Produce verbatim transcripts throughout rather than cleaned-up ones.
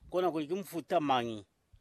kona kuli kimfuta mangi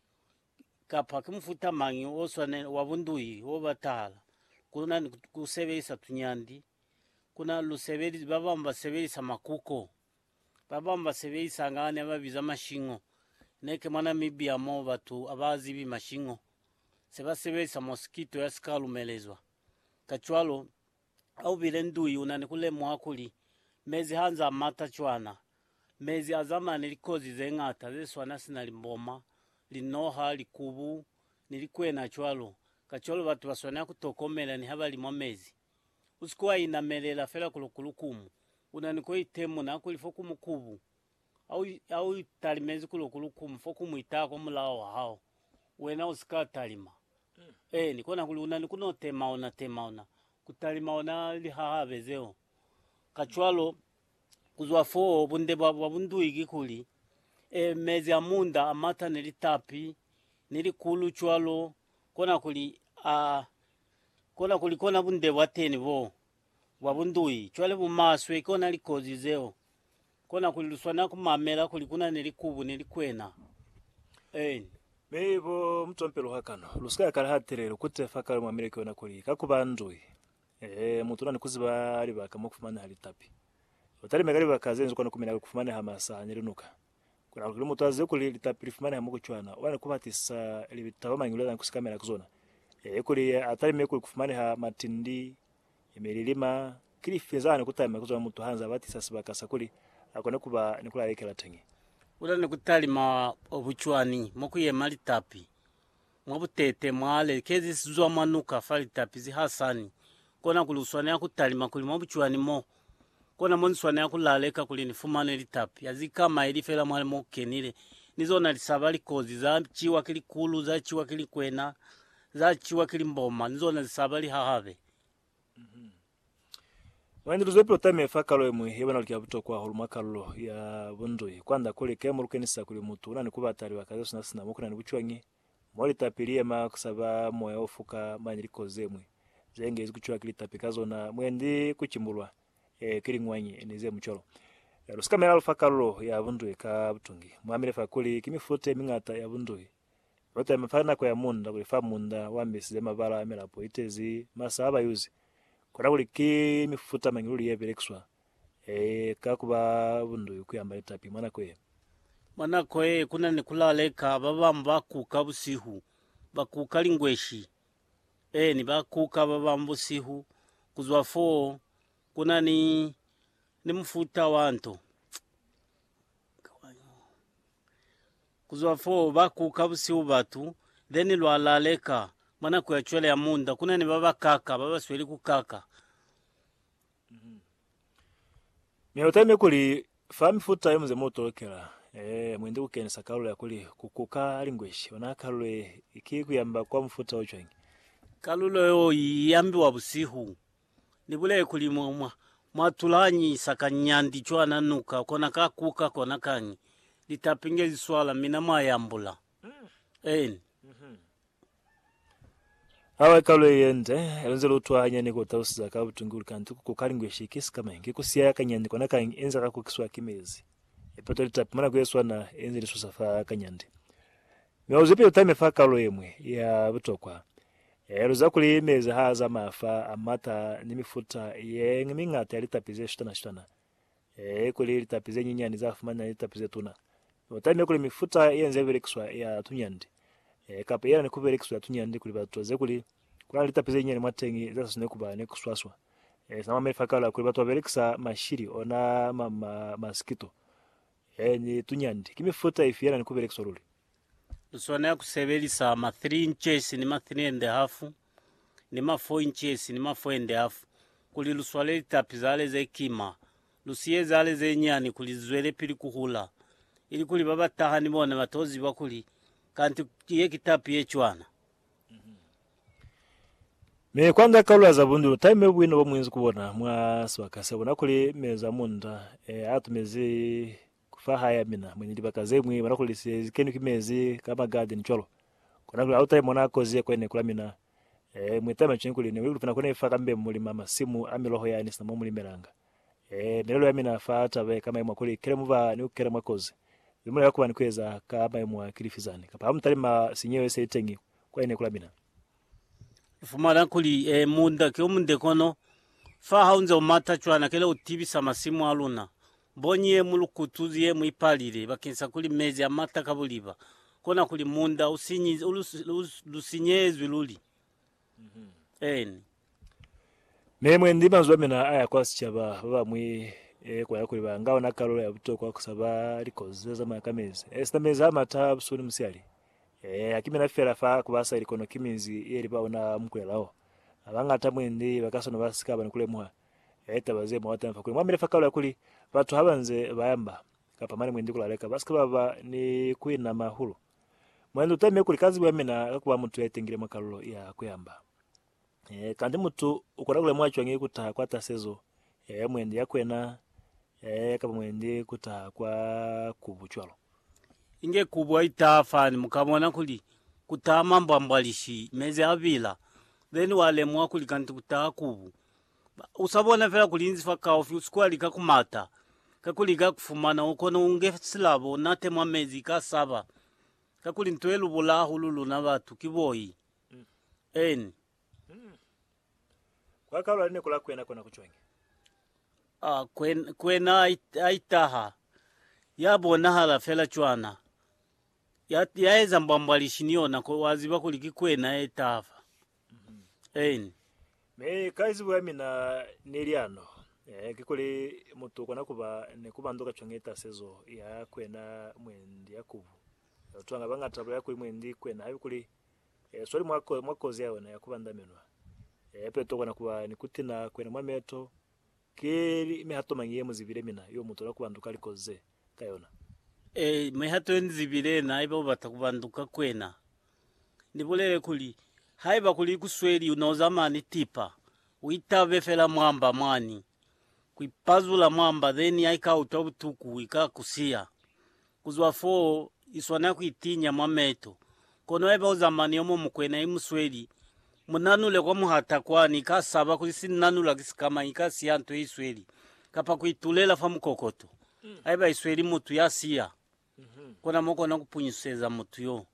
kapa kimfuta mangi oswane wabundui obatala kuna kusebesa tunyandi kuna lusebeli babamba sebelisa makuko babamba sebelisa ngane ababiza mashingo neke mwana mibia mo batu abazi bi mashingo seba sebelisa mosquito ya skalumelezwa kachwalo au bilendui unani kule mwakuli mezi hanza mata chwana mezi azamani likozi zengata zeswana sina limboma linoha likubu nilikwena chwalo kachwalo batu baswana kutokomela ni haba limo mezi usikuwa inamelela fela kulukulukumu unani kwa itemu na kulifo kumukubu au au talimezi kulukulukumu fokumu itako mulao hao wena usika talima mm. eh nikona kuluna nikuno tema ona tema ona kutalima ona lihaha bezeo kachwalo kuzwafo bunde babundu igikuli e mezi amunda amata nilitapi nilikulu chwalo kona kuli a kona kuli kona bunde wateni bo wabundui chwale bumaswe kona likozi zeo kona kuli luswana kumamela kuli kuna nilikubu nilikwena eh mebo mtompelo hakano lusika kala haterero kutefa kala mu Amerika ona kuli kakubandui eh mutuna nikuziba ali bakamukufumana halitapi otari megari bakazenze kona kumina kufumana hamasa nyirinuka kuna kuli mutaze kuli litapi lifumana hamuko chwana wana kubatisa libitaba mangula nkusikamera kuzona eh kuli atari mekuli kufumana ha matindi emelilima kili fezana kutama kuzona mutu hanza batisa sibakasa kuli akone kuba nikula yekela tengi ulane kutalima obuchwani mokuye malitapi mwabutete mwale kezi sizwa manuka falitapi zi hasani kona kuluswana ya kutalima kuli mwabuchwani mo kona monswana ya kulaleka kuli nifumane litapi azikama elifela mwale mokenile nizona lisaba likozi za chiwa kili kulu za chiwa kili kwena za chiwa kili mboma nizona lisaba lihahave mhm wandi luzepo tame fakalo emwe hebana likiabuto kwa holumakalo ya bundui kwanda kule kemuru kenisa kuli mutu nani kubatari bakazo sinasina mukuna ni buchwanyi mwali tapilie ma kusaba moyo ofuka manyiriko zemwe zenge izikuchwa kilitapikazo na mwendi kuchimbulwa e kili ngwanyi nize mucholo rusikamera alfakalo ya bundui ka butungi mwamire fakuli kimifute mingata ya bundui rota mfana kwa ya munda kulifa munda wambesize mabala amelapo itezi masaba yuzi kora kuli kimifuta mangiruli yeberekswa e kakuba bundui kuyamba itapi mwana kwe mana kwe kuna nikulaleka babamba kuka busihu bakuka lingweshi eh ni bakuka babambu sihu kuzwafo kuna ni ni mfuta wanto kuzwafo bakuka busihu batu then lwalaleka mana kwe chwele ya munda kuna ni baba kaka baba sweli kukaka mhm miotame kuli fami futa yemze motokera eh mwende kukenesa kalulo yakuli kukuka lingweshi ona kalulo ikikuyamba kwa mfuta ochwengi kalulo yo yambi wa busihu nibule kuli mwa mwatulanyi sakanyandi chwana nuka kona kakuka kona kanyi litapinge ziswala mina mayambula mm. eh mhm awa kalulo yende elonze lutwanya niko tausiza ka butungulu kantu kukalingweshi kisikama ngikusiya kanyandi kona kanyi enza kakukiswa kimezi epato litapi mana kweswana enze lisusafa kanyandi meuzipe utame fakalo yemwe ya butokwa ero zakuli meza haza mafa amata nimifuta ye ngimingata litapize shitana shitana eh kuli litapize nyinyani zafumana litapize tuna utame kuli mifuta yenze berekswa ya tunyandi eh kapa yera nikuberekswa tunyandi kuli batoze kuli kula litapize nyinyani matengi zasune kuba ne kuswaswa eh sama mefakala kuli bato bereksa mashiri ona mama maskito eh ni tunyandi kimifuta ifiyana nikuberekswa ruli luswana ya kusebelisa ma three inches ni ma three and a half ni ma four inches ni ma four and a half kuli luswale litapi zale ze kima lusiye zale ze nyani kuli zwele pili kuhula ili kuli baba taha ni bona batozi bakuli kanti ye kitapi ye chwana me kwanda kalu za bundu time bwino bomwenzi kubona mwa swakase bona kuli meza munda e atumezi kufaha ya mina mwenye dibakaze mwe bara kuli zikenu kimezi kama garden cholo kuna kuli auta mona kozie kwene kula mina e mwetama chini kuli ne wili funa kone ifaka mbe mulima masimu amiloho ya nisina mulimeranga e nelo ya mina fata be kama imwa kuli kere muva ni ukere makoze imwe yakuba nikweza kama imwa kilifizani kapa hamtalima sinyewe seitengi kwa ine kulabina fumana kuli e munda ke munde kono fa haunze umata chwana kele utibisa masimu aluna bonye mulukutuzi ye muipalire bakinsa kuli mezi amata kabuliba kona kuli munda usinyi lusinyezwi luli mhm eni memwe ndima zwamena aya kwasichaba baba mwi e kwa yakuli bangawo nakalo ya buto kwa kusaba likozeza makamezi esta meza amata busuni musiali eh akimena fera fa kubasa ilikono kiminzi yeri baona mkwelao abanga tamwendi bakasono basika bani kule muha eta baze mwata mfa kule mwamire fakalo yakuli batu habanze bayamba kapa mali mwendi kulaleka basika baba ni kwina mahulu mwendo tame kuli kazi bwamena kuba muntu yetengire makalo ya kuyamba eh kandi mutu ukora kule mwacho ngi kuta kwata sezo eh mwendi yakwena eh kapa mwendi kuta kwa kubuchwalo inge kubwa itafani mukamona kuli kutama mbambalishi mezi avila then wale mwa kuli kanti kutaka kubu usabona fela kulinzi faka ofi skwali kakumata kakulika kufumana ukono unge silabo nate mwa mezi ka saba kakuli ntwelu bula hululu na batu kiboyi mm. eni mm. kwa kalo ne kula kwena kona kuchwenge ah kwen kwena aitaha yabona hala fela chwana ya yaeza mbambalishi niona ko waziba kuliki kwena etafa mhm eni me kazi bwamina neliano eh kikuli mutu kona kuba ne kubanduka chongeta sezo ya kwena mwendi yakubu twanga banga tabula yakuli mwendi kwena habikuli eh sori mwako mwakozi yawe na yakubanda menwa eh peto kona kuba nikutina kwena mwameto kiri mehato mangiye muzibire mina yo mutu rakubanduka likoze kayona eh mehato nzibire na ibo batakubanduka kwena ndibulele kuli haiba kuli kusweli unozamani tipa uitave fela mwamba mani kuipazula mwamba then aika utobutuku ika kusia kuzwa fo iswana kuitinya mwameto kono haiba uzamani yomo mkwena imusweli munanule kwa muhata kwani kasaba kulisi nanula kisikama ika siyanto isweli kapa kuitulela fa mukokoto mm. haiba isweli mutu ya siya mm-hmm. kona moko na kupunyiseza mutu yo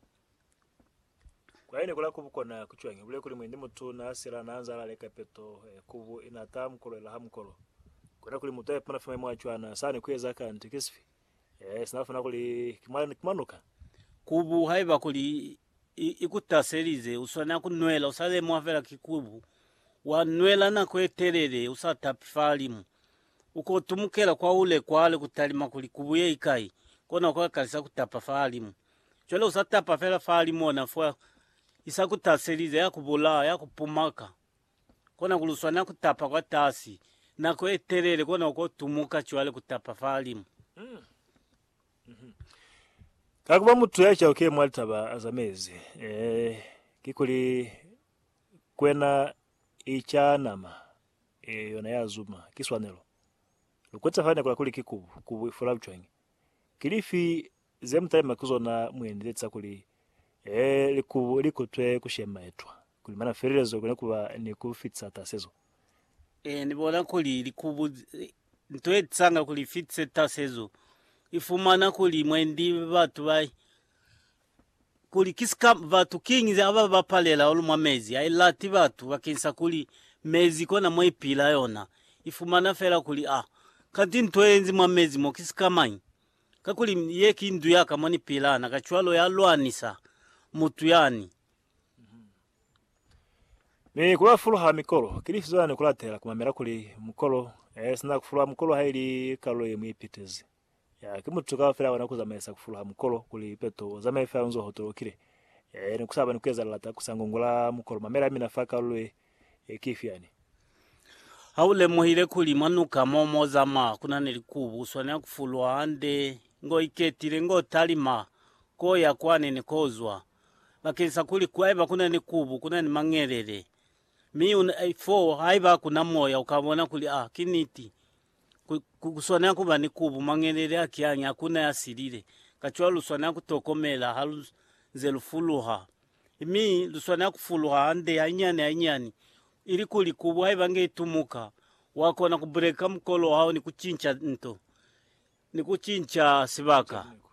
kwa ine kula kubukona kuchwange bule kuli mwendi mutu na asira naanza la leka peto eh, kubu inatam kolo la hamkolo kuna kuli mutu yapana fama mwachwana sana kweza kanti kisfi eh sinafa kuli kimana kimanuka kubu haiba kuli ikutaserize uswana kunwela usale mwavela kikubu wanwela na kweterere usatapifalimu uko tumukela kwa ule kwale kutalima kuli kubu ye ikai kona kwa kalisa kutapa falimu chole usatapa fela falimu na fwa isakutaserize ya kubula ya kupumaka kona kuluswana kutapa kwa tasi na kweterere kona uko tumuka chwale kutapa falimu mm. mhm kakuba mutu yacha okay mwalitaba azamezi eh kikuli kwena ichanama eh yona yazuma kiswanelo lukwetsa fane kula kuli kikubu kubu fula bchwangi kilifi zemtema kuzona mwendeletsa kuli eh likubu likutwe kushema etwa kuli mana ferirezo kule kuba ni kufitsa tasezo eh nibona kuli likubu ntwetsanga kuli fitse tasezo ifumana kuli mwendi batu bai kuli kiska batu kingi aba bapalela olumwa mezi ailati batu bakinsa kuli mezi kona mwepila yona ifumana fera kuli ah kanti ntwenzi mwa mezi mo kiska manyi kakuli yeki ndu yaka moni pilana kachwalo ya lwanisa mutu yani ni kula fuluha mikolo kilifi zana kulatela kumamera kuli mukolo eh sina kufuluha mukolo haili kalo yemwipitezi ya kimutu kafera wana kuzamesa kufuluha mukolo kuli peto zamefa unzo hotorokire eh ni kusaba nikweza lata kusangongula mukolo mamera mina faka lwe ekifi yani haule muhile kuli manuka momo zama kuna nilikubu uswana kufuluha ande ngo iketire ngo talima ko ya kwane nikozwa bakinsa kuli kwaiba kuna nikubu kuna ni mangerere mi un four haiba kuna moya ukabona kuli ah kiniti kuswana kuba nikubu mangerere akianya kuna yasilire kachwa luswana kutokomela halu zelufuluha mi luswana kufuluha ande anyane anyani ili kuli kubu haiba ngetumuka wako na kubreka mkolo hao ni kuchincha nto ni kuchincha sibaka